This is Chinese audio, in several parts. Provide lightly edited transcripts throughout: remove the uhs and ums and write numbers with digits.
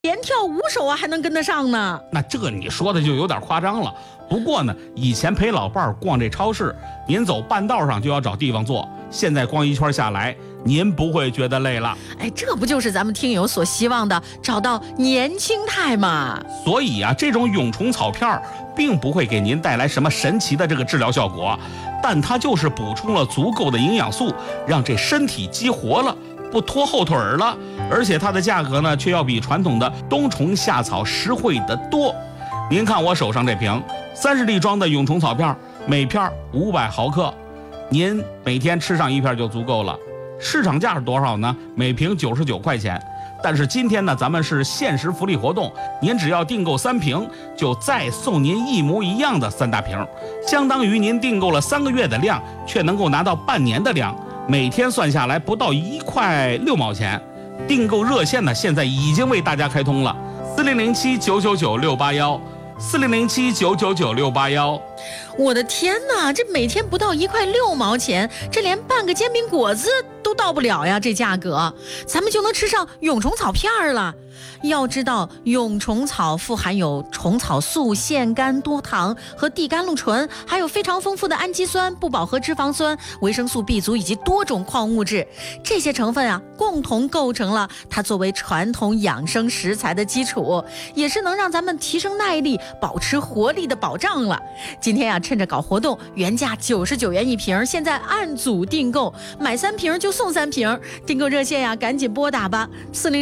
连跳舞手啊还能跟得上呢。 那这你说的就有点夸张了。不过呢，以前陪老伴儿逛这超市，您走半道上就要找地方坐，现在逛一圈下来，您不会觉得累了。 哎，这不就是咱们听友所希望的，找到年轻态吗？ 所以啊，这种蛹虫草片并不会给您带来什么神奇的这个治疗效果，但它就是补充了足够的营养素，让这身体激活了，不拖后腿了。而且它的价格呢，却要比传统的冬虫夏草实惠得多。您看我手上这瓶30粒装的蛹虫草片，每片500毫克，您每天吃上1片就足够了。市场价是多少呢？每瓶99块钱。但是今天呢，咱们是限时福利活动，您只要订购3瓶，就再送您一模一样的3大瓶，相当于您订购了3个月的量，却能够拿到半年的量，每天算下来不到1块6毛钱。订购热线呢，现在已经为大家开通了，4007-999-681，4007-999-681。 我的天哪，这每天不到1块6毛钱，这连半个煎饼果子都到不了呀！这价格，咱们就能吃上蛹虫草片了。要知道，蛹虫草富含有虫草素、腺苷、多糖和地甘露醇，还有非常丰富的氨基酸、不饱和脂肪酸、维生素 B 族以及多种矿物质。这些成分啊，共同构成了它作为传统养生食材的基础，也是能让咱们提升耐力、保持活力的保障了。今天呀，趁着搞活动，原价99元一瓶，现在按组订购，买3瓶就送3瓶。订购热线呀，赶紧拨打吧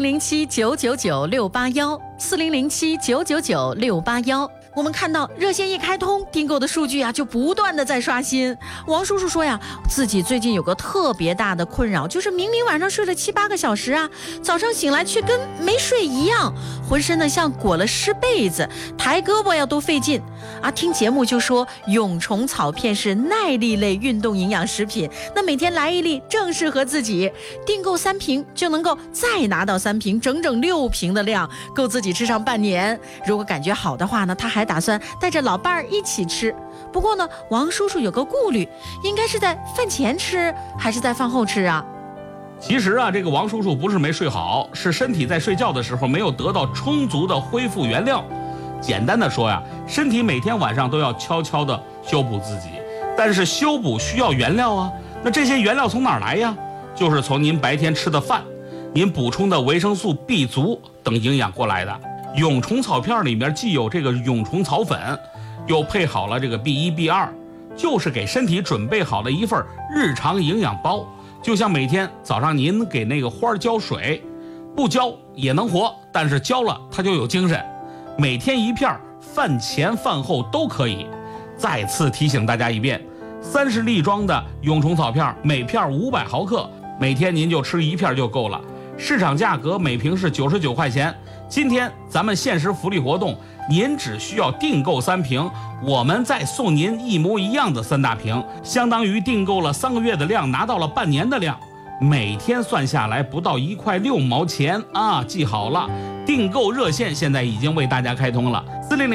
，4007-999-681，4007-999-681。我们看到热线一开通，订购的数据啊就不断的在刷新。王叔叔说呀，自己最近有个特别大的困扰，就是明明晚上睡了7、8个小时啊，早上醒来却跟没睡一样，浑身呢像裹了湿被子，抬胳膊呀都费劲啊。听节目就说蛹虫草片是耐力类运动营养食品，那每天来1粒正适合自己。订购3瓶就能够再拿到3瓶，整整6瓶的量，够自己吃上半年。如果感觉好的话呢，他还打算带着老伴儿一起吃。不过呢，王叔叔有个顾虑，应该是在饭前吃还是在饭后吃啊？ 其实啊，这个王叔叔不是没睡好，是身体在睡觉的时候没有得到充足的恢复原料。简单的说呀，身体每天晚上都要悄悄的修补自己，但是修补需要原料啊。那这些原料从哪儿来呀？就是从您白天吃的饭，您补充的维生素 B 族等营养过来的。蛹虫草片里面既有这个蛹虫草粉，又配好了这个 B1、B2，就是给身体准备好了一份日常营养包。就像每天早上您给那个花浇水，不浇也能活，但是浇了它就有精神。每天1片，饭前饭后都可以。再次提醒大家一遍，30粒装的蛹虫草片，每片500毫克，每天您就吃1片就够了。市场价格每瓶是99块钱。今天咱们限时福利活动，您只需要订购3瓶，我们再送您一模一样的3大瓶，相当于订购了3个月的量，拿到了半年的量，每天算下来不到1块6毛钱啊！记好了，订购热线现在已经为大家开通了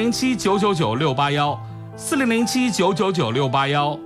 ，4007-999-681，4007-999-681。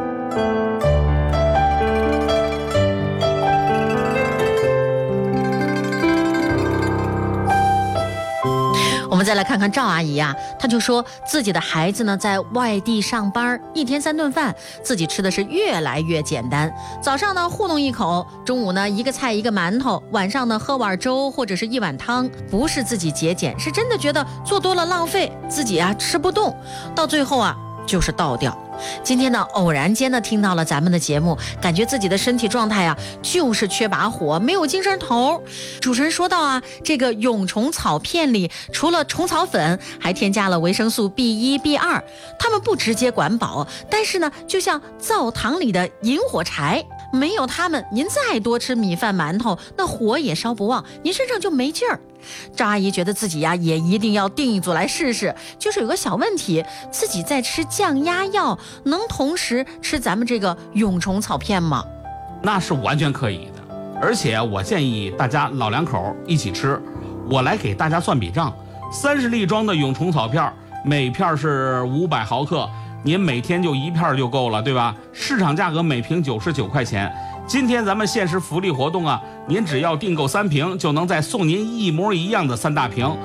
我们再来看看赵阿姨啊，她就说自己的孩子呢在外地上班，1天3顿饭，自己吃的是越来越简单。早上呢糊弄一口，中午呢1个菜1个馒头，晚上呢喝碗粥或者是1碗汤。不是自己节俭，是真的觉得做多了浪费，自己啊吃不动，到最后啊就是倒掉。今天呢偶然间呢听到了咱们的节目，感觉自己的身体状态啊就是缺把火，没有精神头。主持人说到啊，这个蛹虫草片里除了虫草粉，还添加了维生素 B1、B2，它们不直接管饱，但是呢就像灶堂里的引火柴，没有它们，您再多吃米饭馒头，那火也烧不旺，您身上就没劲儿。赵阿姨觉得自己呀也一定要订一组来试试，就是有个小问题，自己在吃降压药，能同时吃咱们这个蛹虫草片吗？ 那是完全可以的，而且我建议大家老两口一起吃。我来给大家算笔账，30粒装的蛹虫草片，每片是500毫克，您每天就1片就够了，对吧？市场价格每瓶99块钱。 今天咱们限时福利活动啊，您只要订购3瓶，就能再送您一模一样的3大瓶。